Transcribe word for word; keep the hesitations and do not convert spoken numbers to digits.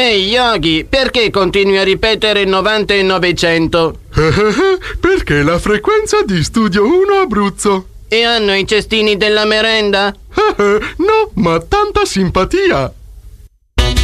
Ehi, Yogi, perché continui a ripetere novanta e novecento? Perché la frequenza di Studio uno Abruzzo. E hanno i cestini della merenda? No, ma tanta simpatia.